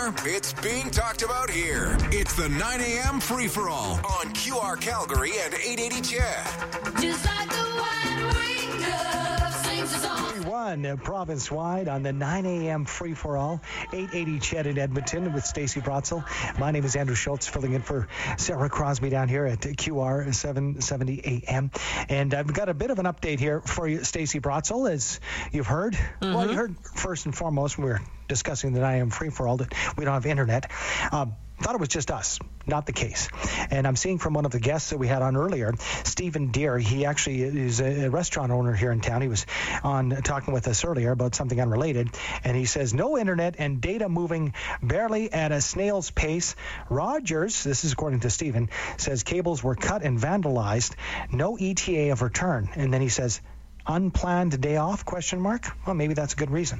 there, it's being talked about here. It's the 9 a.m. free-for-all on QR Calgary and 880 CHED. Just like the white winged dove sings a song. One province-wide on the 9 a.m. free-for-all, 880 CHED in Edmonton with Stacey Brotzel. My name is Andrew Schultz, filling in for Sarah Crosby down here at QR 770 AM. And I've got a bit of an update here for you, Stacey Brotzel, as you've heard. Well, you heard first and foremost when we were discussing the 9 a.m. free-for-all that we don't have internet. Thought it was just us. Not the case. And I'm seeing from one of the guests that we had on earlier, Stephen Deere. He actually is a restaurant owner here in town. He was on talking with us earlier about something unrelated. And he says, no internet and data moving barely at a snail's pace. Rogers, this is according to Stephen, says cables were cut and vandalized. No ETA of return. And then he says, unplanned day off, ? Well, maybe that's a good reason.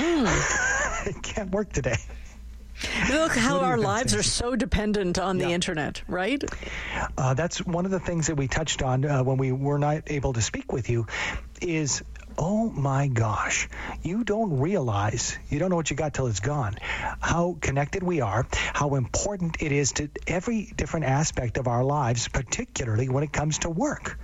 It can't work today. Look how our lives are so dependent on the internet, right? That's one of the things that we touched on when we were not able to speak with you is, oh my gosh, you don't realize, you don't know what you got till it's gone, how connected we are, how important it is to every different aspect of our lives, particularly when it comes to work.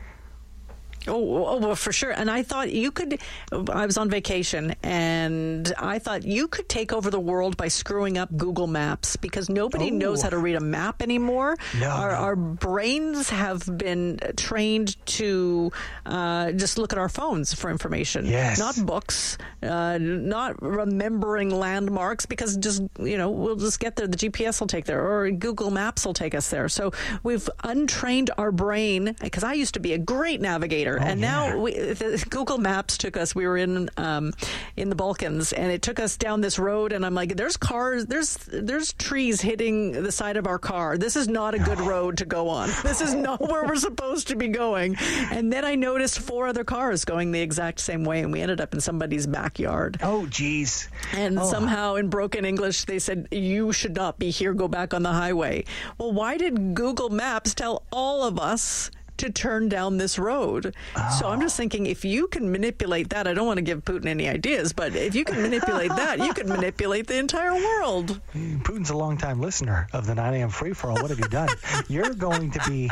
Oh, well, for sure. And I thought you could, I was on vacation, and I thought you could take over the world by screwing up Google Maps, because nobody knows how to read a map anymore. Our brains have been trained to just look at our phones for information. Yes. Not books, not remembering landmarks, because just, we'll just get there. The GPS will take there, or Google Maps will take us there. So we've untrained our brain, because I used to be a great navigator. Now Google Maps took us. We were in the Balkans, and it took us down this road. And I'm like, "There's cars. There's trees hitting the side of our car. This is not a good road to go on. This is not where we're supposed to be going." And then I noticed 4 other cars going the exact same way, and we ended up in somebody's backyard. Oh, geez. And somehow in broken English, they said, "You should not be here. Go back on the highway." Well, why did Google Maps tell all of us to turn down this road? So I'm just thinking, if you can manipulate that, I don't want to give Putin any ideas, but if you can manipulate that, you can manipulate the entire world. Putin's a long-time listener of the 9 a.m. free-for-all. What have you done? You're going to be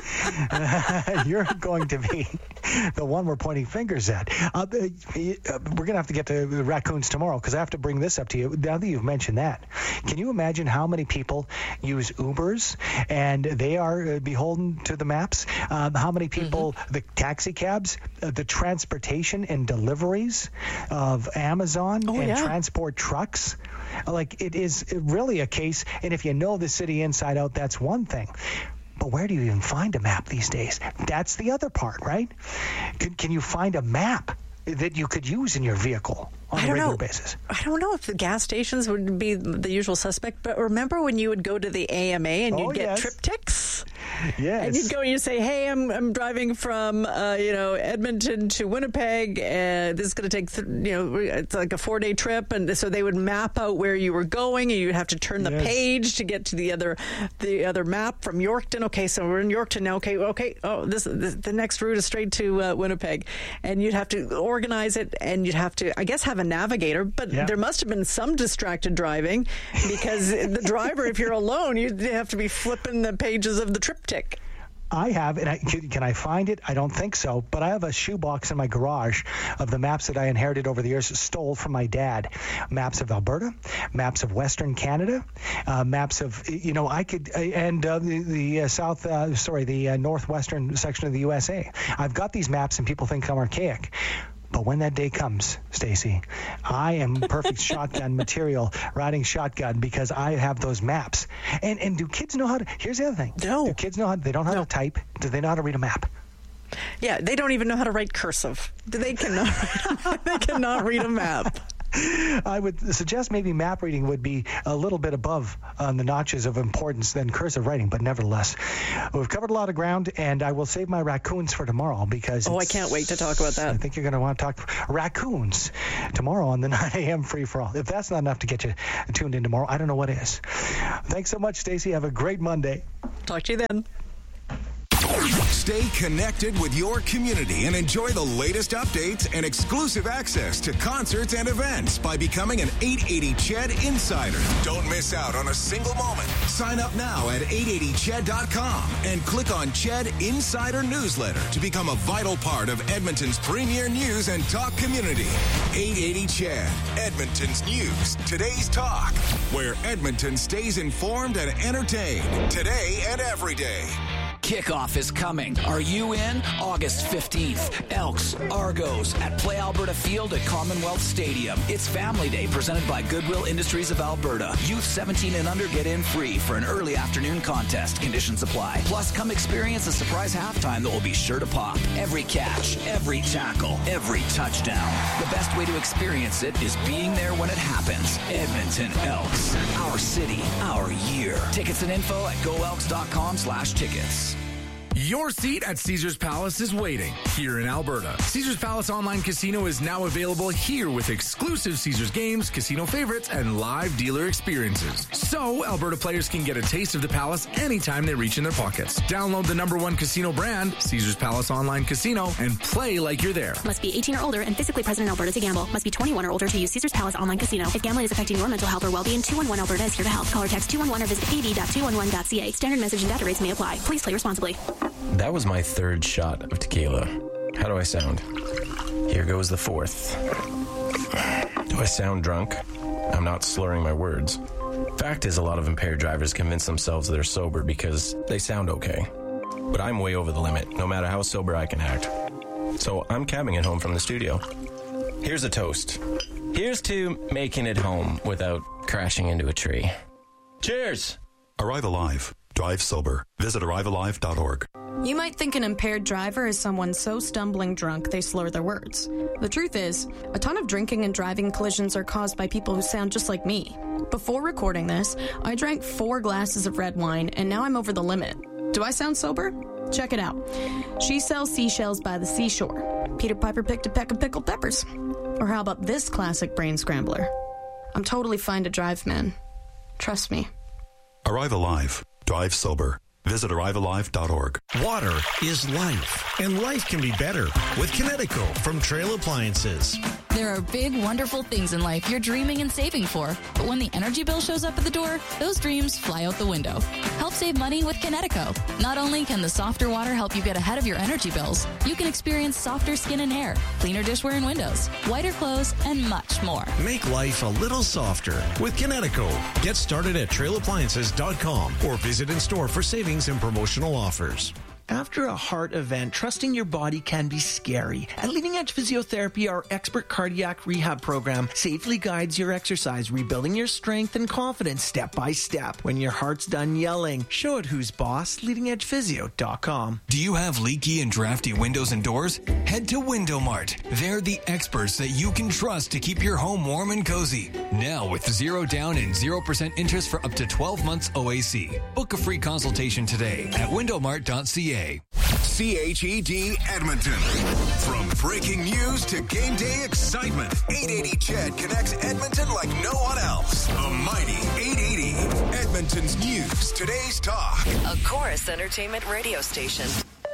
the one we're pointing fingers at. We're going to have to get to the raccoons tomorrow, because I have to bring this up to you. Now that you've mentioned that, can you imagine how many people use Ubers and they are beholden to the maps? How many people, the taxi cabs, the transportation and deliveries of Amazon and transport trucks? Like, it is really a case, and if you know the city inside out, that's one thing. But where do you even find a map these days? That's the other part, right? Can you find a map that you could use in your vehicle on a regular basis? I don't know if the gas stations would be the usual suspect, but remember when you would go to the AMA and you'd get triptychs? Yes. And you'd go and you'd say, "Hey, I'm driving from Edmonton to Winnipeg, and this is going to take it's like a 4-day trip." And so they would map out where you were going, and you'd have to turn the page to get to the other map from Yorkton. Okay, so we're in Yorkton now. Okay. Oh, the next route is straight to Winnipeg, and you'd have to organize it, and you'd have to, I guess, have a navigator. But there must have been some distracted driving, because the driver, if you're alone, you'd have to be flipping the pages of the triptych. I have, and can I find it? I don't think so, but I have a shoebox in my garage of the maps that I inherited over the years, stole from my dad. Maps of Alberta, maps of Western Canada, maps of, the northwestern section of the USA. I've got these maps, and people think I'm archaic. But when that day comes, Stacey, I am perfect shotgun material, riding shotgun, because I have those maps. And do kids know how to? Here's the other thing. No. Do kids know how? They don't know how to type. Do they know how to read a map? Yeah, they don't even know how to write cursive. They cannot read a map. I would suggest maybe map reading would be a little bit above on the notches of importance than cursive writing, but nevertheless, we've covered a lot of ground, and I will save my raccoons for tomorrow, because I can't wait to talk about that. I think you're going to want to talk raccoons tomorrow on the 9 a.m. free-for-all. If that's not enough to get you tuned in tomorrow, I don't know what is. Thanks so much, Stacey. Have a great Monday. Talk to you then. Stay connected with your community and enjoy the latest updates and exclusive access to concerts and events by becoming an 880 Ched Insider. Don't miss out on a single moment. Sign up now at 880ched.com and click on Ched Insider Newsletter to become a vital part of Edmonton's premier news and talk community. 880 Ched, Edmonton's news, today's talk, where Edmonton stays informed and entertained today and every day. Kickoff is coming. Are you in? August 15th. Elks, Argos at Play Alberta Field at Commonwealth Stadium. It's Family Day presented by Goodwill Industries of Alberta. Youth 17 and under get in free for an early afternoon contest. Conditions apply. Plus, come experience a surprise halftime that will be sure to pop. Every catch, every tackle, every touchdown. The best way to experience it is being there when it happens. Edmonton Elks. Our city, our year. Tickets and info at goelks.com/tickets. Your seat at Caesars Palace is waiting here in Alberta. Caesars Palace Online Casino is now available here with exclusive Caesars games, casino favorites, and live dealer experiences. So Alberta players can get a taste of the Palace anytime they reach in their pockets. Download the #1 casino brand, Caesars Palace Online Casino, and play like you're there. Must be 18 or older and physically present in Alberta to gamble. Must be 21 or older to use Caesars Palace Online Casino. If gambling is affecting your mental health or well-being, 211 Alberta is here to help. Call or text 211 or visit ad.211.ca. Standard message and data rates may apply. Please play responsibly. That was my third shot of tequila. How do I sound? Here goes the fourth. Do I sound drunk? I'm not slurring my words. Fact is, a lot of impaired drivers convince themselves they're sober because they sound okay. But I'm way over the limit, no matter how sober I can act. So I'm cabbing it home from the studio. Here's a toast. Here's to making it home without crashing into a tree. Cheers! Arrive Alive. Drive sober. Visit arrivealive.org. You might think an impaired driver is someone so stumbling drunk they slur their words. The truth is, a ton of drinking and driving collisions are caused by people who sound just like me. Before recording this, I drank 4 glasses of red wine, and now I'm over the limit. Do I sound sober? Check it out. She sells seashells by the seashore. Peter Piper picked a peck of pickled peppers. Or how about this classic brain scrambler? I'm totally fine to drive, man. Trust me. Arrive Alive. Drive sober. Visit arrivealive.org. Water is life, and life can be better with Kinetico from Trail Appliances. There are big, wonderful things in life you're dreaming and saving for, but when the energy bill shows up at the door, those dreams fly out the window. Help save money with Kinetico. Not only can the softer water help you get ahead of your energy bills, you can experience softer skin and hair, cleaner dishware and windows, whiter clothes, and much more. Make life a little softer with Kinetico. Get started at trailappliances.com or visit in store for savings and promotional offers. After a heart event, trusting your body can be scary. At Leading Edge Physiotherapy, our expert cardiac rehab program safely guides your exercise, rebuilding your strength and confidence step by step. When your heart's done yelling, show it who's boss, leadingedgephysio.com. Do you have leaky and drafty windows and doors? Head to Window Mart. They're the experts that you can trust to keep your home warm and cozy. Now with 0 down and 0% interest for up to 12 months OAC. Book a free consultation today at windowmart.ca. CHED Edmonton. From breaking news to game day excitement, 880 Ched connects Edmonton like no one else. The mighty 880. Edmonton's news, today's talk. A Chorus Entertainment radio station.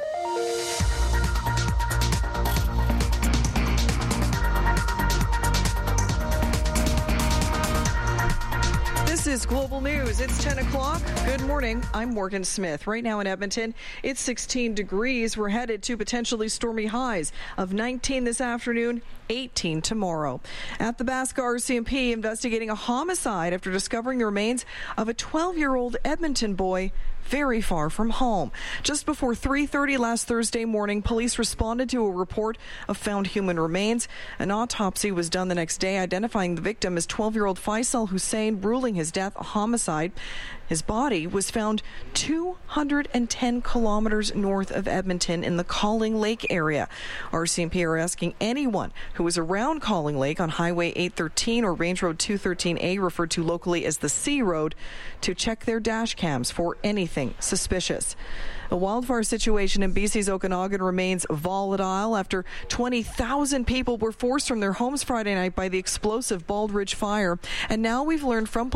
This is Global News. It's 10 o'clock. Good morning. I'm Morgan Smith. Right now in Edmonton, it's 16 degrees. We're headed to potentially stormy highs of 19 this afternoon, 18 tomorrow. At the Basca RCMP, investigating a homicide after discovering the remains of a 12-year-old Edmonton boy very far from home. Just before 3:30 last Thursday morning, police responded to a report of found human remains. An autopsy was done the next day, identifying the victim as 12-year-old Faisal Hussein, ruling his death a homicide. His body was found 210 kilometers north of Edmonton in the Calling Lake area. RCMP are asking anyone who is around Calling Lake on Highway 813 or Range Road 213A, referred to locally as the C Road, to check their dash cams for anything suspicious. The wildfire situation in BC's Okanagan remains volatile after 20,000 people were forced from their homes Friday night by the explosive Bald Ridge fire. And now we've learned from police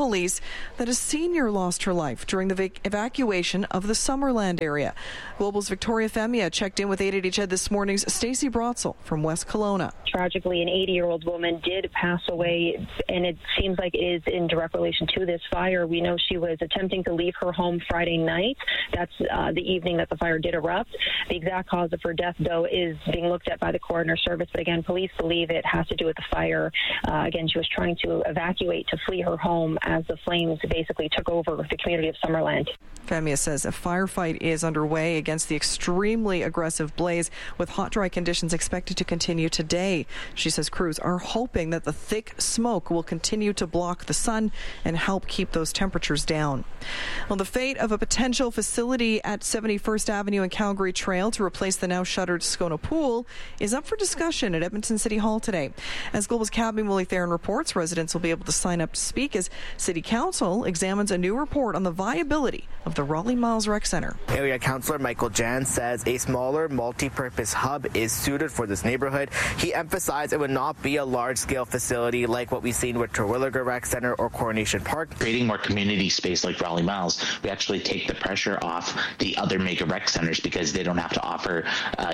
that a senior lost her life during the evacuation of the Summerland area. Global's Victoria Femia checked in with 880 CHED this morning's Stacey Brotzel from West Kelowna. Tragically, an 80-year-old woman did pass away, and it seems like it is in direct relation to this fire. We know she was attempting to leave her home Friday night. That's the evening that the fire did erupt. The exact cause of her death, though, is being looked at by the coroner service. But again, police believe it has to do with the fire. Again, she was trying to evacuate to flee her home as the flames basically took over the community of Summerland. Femia says a firefight is underway against the extremely aggressive blaze, with hot, dry conditions expected to continue today. She says crews are hoping that the thick smoke will continue to block the sun and help keep those temperatures down. Well, the fate of a potential facility at 71st Avenue and Calgary Trail to replace the now shuttered Scona Pool is up for discussion at Edmonton City Hall today. As Global's Cabby Mully-Theron reports, residents will be able to sign up to speak as City Council examines a new report on the viability of the Raleigh Miles Rec Centre. Area Councillor Michael Jan says a smaller multi-purpose hub is suited for this neighborhood. He emphasized it would not be a large-scale facility like what we've seen with Terwilliger Rec Centre or Coronation Park. Creating more community space like Raleigh Miles, we actually take the pressure off the other mega rec centers because they don't have to offer,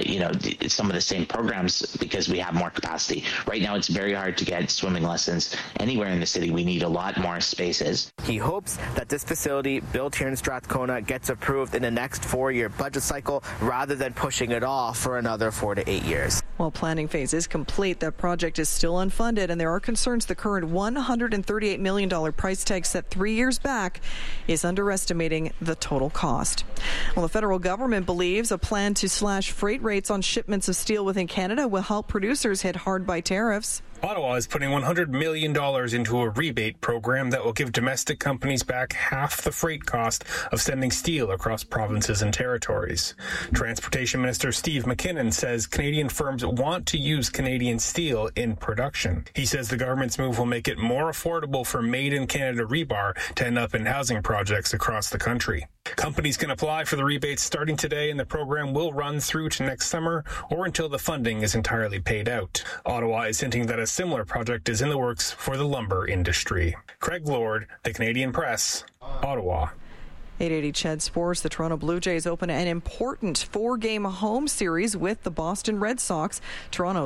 some of the same programs because we have more capacity. Right now, it's very hard to get swimming lessons anywhere in the city. We need a lot more spaces. He hopes that this facility built here in Strathcona gets approved in the next 4-year budget cycle rather than pushing it off for another 4 to 8 years. While planning phase is complete, that project is still unfunded, and there are concerns the current $138 million price tag set 3 years back is underestimating the total cost. Well, the federal government believes a plan to slash freight rates on shipments of steel within Canada will help producers hit hard by tariffs. Ottawa is putting $100 million into a rebate program that will give domestic companies back half the freight cost of sending steel across provinces and territories. Transportation Minister Steve McKinnon says Canadian firms want to use Canadian steel in production. He says the government's move will make it more affordable for made-in-Canada rebar to end up in housing projects across the country. Companies can apply for the rebates starting today, and the program will run through to next summer or until the funding is entirely paid out. Ottawa is hinting that a similar project is in the works for the lumber industry. Craig Lord, The Canadian Press, Ottawa. 880 CHED Sports. The Toronto Blue Jays open an important 4-game home series with the Boston Red Sox. Toronto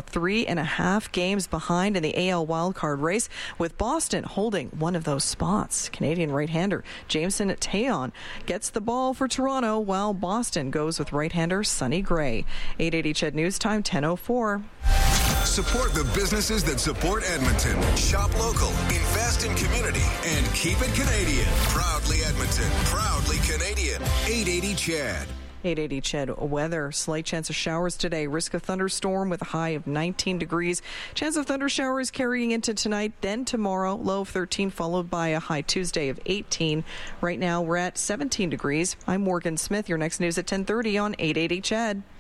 3.5 games behind in the AL wildcard race, with Boston holding one of those spots. Canadian right-hander Jameson Taillon gets the ball for Toronto, while Boston goes with right-hander Sonny Gray. 880 CHED News Time, 10:04. Support the businesses that support Edmonton. Shop local, invest in community, and keep it Canadian. Proudly Edmonton, proudly Canadian. 880 CHED. 880 CHED weather. Slight chance of showers today. Risk of thunderstorm with a high of 19 degrees. Chance of thunder showers carrying into tonight, then tomorrow. Low of 13, followed by a high Tuesday of 18. Right now, we're at 17 degrees. I'm Morgan Smith. Your next news at 10:30 on 880 CHED.